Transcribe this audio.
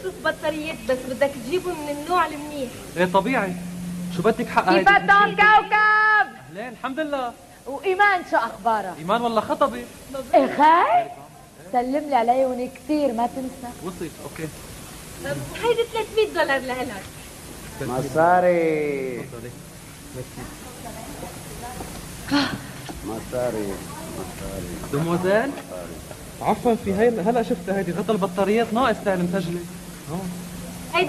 نشوف بطاريات بس بدك تجيبهم من النوع المنيح. ايه طبيعي، شو بدك حق هيدي؟ كيفتهم كوكب؟ اهلين الحمد لله. وإيمان شو أخبارها؟ إيمان والله خطبي. إيه خير؟ سلم لي عليهم كثير ما تنسى. وصلت اوكي. هيدي $300 لإلك. مصاري مصاري دموزيل عفوا، في هاي هلا شفتها هيدي غطى البطاريات ناقص سعر مسجله.